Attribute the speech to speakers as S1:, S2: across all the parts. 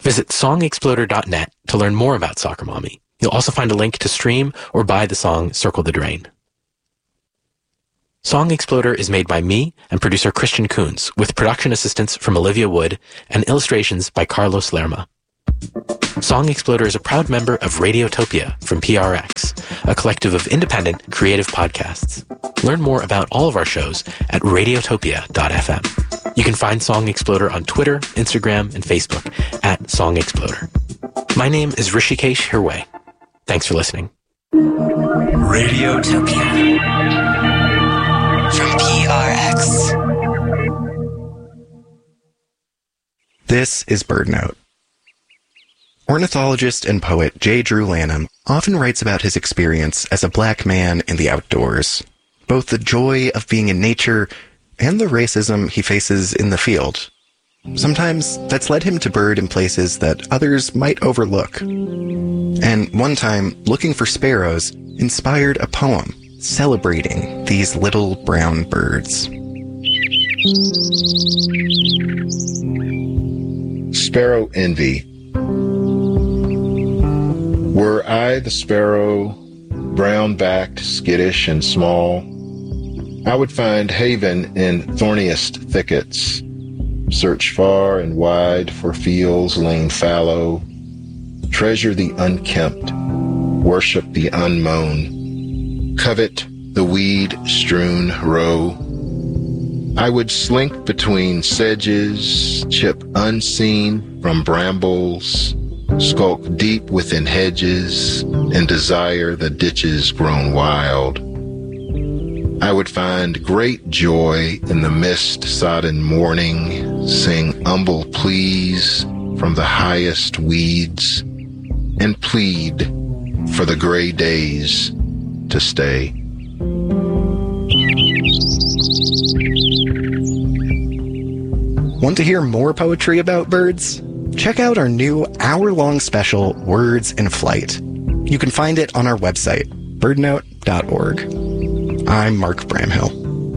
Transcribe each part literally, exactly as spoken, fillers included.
S1: Visit song exploder dot net to learn more about Soccer Mommy. You'll also find a link to stream or buy the song Circle the Drain. Song Exploder is made by me and producer Christian Coons, with production assistance from Olivia Wood and illustrations by Carlos Lerma. Song Exploder is a proud member of Radiotopia from P R X, a collective of independent, creative podcasts. Learn more about all of our shows at radiotopia dot f m. You can find Song Exploder on Twitter, Instagram, and Facebook at Song Exploder. My name is Rishikesh Hirway. Thanks for listening.
S2: Radiotopia from P R X.
S3: This is BirdNote. Ornithologist and poet J. Drew Lanham often writes about his experience as a black man in the outdoors, both the joy of being in nature and the racism he faces in the field. Sometimes that's led him to bird in places that others might overlook. And one time, looking for sparrows inspired a poem celebrating these little brown birds.
S4: Sparrow Envy. Were I the sparrow, brown-backed, skittish, and small, I would find haven in thorniest thickets, search far and wide for fields lain fallow, treasure the unkempt, worship the unmown, covet the weed-strewn row. I would slink between sedges, chip unseen from brambles, skulk deep within hedges, and desire the ditches grown wild. I would find great joy in the mist-sodden morning, sing humble pleas from the highest weeds, and plead for the gray days to stay.
S3: Want to hear more poetry about birds? Check out our new hour-long special, Words in Flight. You can find it on our website, bird note dot org. I'm Mark Bramhill.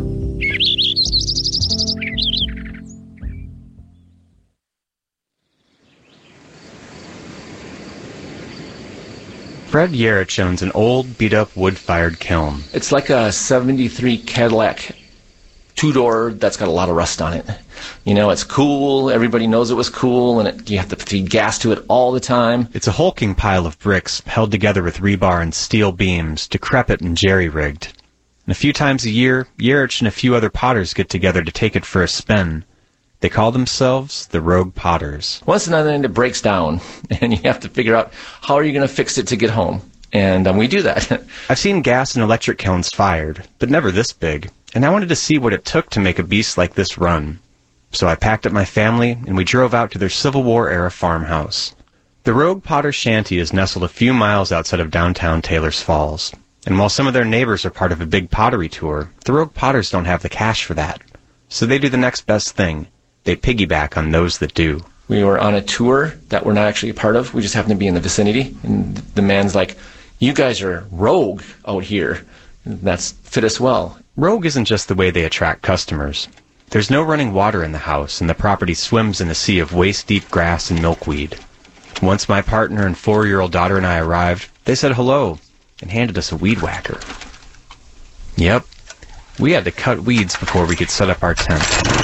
S5: Fred Yarich owns an old, beat-up, wood-fired kiln.
S6: It's like a seventy-three Cadillac two-door that's got a lot of rust on it. You know, it's cool, everybody knows it was cool, and it, you have to feed gas to it all the time.
S5: It's a hulking pile of bricks held together with rebar and steel beams, decrepit and jerry-rigged. And a few times a year, Yarich and a few other potters get together to take it for a spin. They call themselves the Rogue Potters.
S6: Once in another, it breaks down, and you have to figure out how are you going to fix it to get home. And um, we do that.
S5: I've seen gas and electric kilns fired, but never this big. And I wanted to see what it took to make a beast like this run. So I packed up my family, and we drove out to their Civil War-era farmhouse. The Rogue Potter Shanty is nestled a few miles outside of downtown Taylor's Falls. And while some of their neighbors are part of a big pottery tour, the Rogue Potters don't have the cash for that. So they do the next best thing. They piggyback on those that do.
S6: We were on a tour that we're not actually a part of. We just happened to be in the vicinity. And the man's like, you guys are rogue out here. And that's fit us well.
S5: Rogue isn't just the way they attract customers. There's no running water in the house, and the property swims in a sea of waist-deep grass and milkweed. Once my partner and four-year-old daughter and I arrived, they said hello and handed us a weed whacker. Yep, we had to cut weeds before we could set up our tent.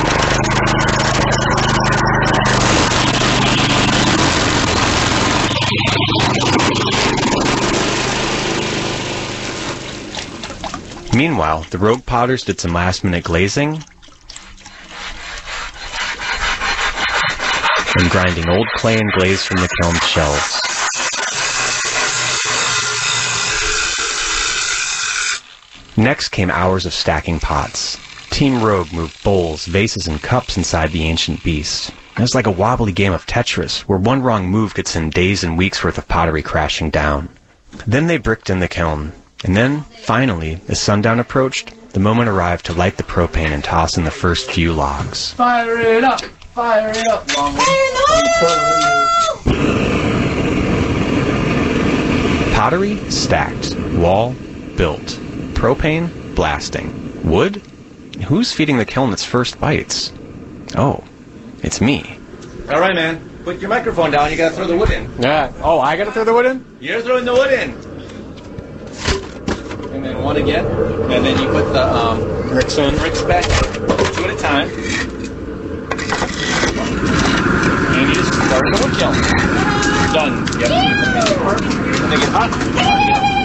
S5: Meanwhile, the Rogue Potters did some last-minute glazing and grinding old clay and glaze from the kiln shelves. Next came hours of stacking pots. Team Rogue moved bowls, vases, and cups inside the ancient beast. It was like a wobbly game of Tetris, where one wrong move could send days and weeks' worth of pottery crashing down. Then they bricked in the kiln. And then, finally, as sundown approached, the moment arrived to light the propane and toss in the first few logs.
S7: Fire it up! Fire it up! Long
S5: Pottery stacked. Wall built. Propane blasting. Wood? Who's feeding the kiln its first bites? Oh, it's me. All right, man. Put your microphone down. You gotta throw the wood in.
S8: Yeah. Oh, I gotta throw the wood in?
S5: You're throwing the wood in. And then one again. And then you put the um,
S8: Bricks in.
S5: bricks back. Two at a time. And you just start the wood kiln. Done. Yep. And they get hot.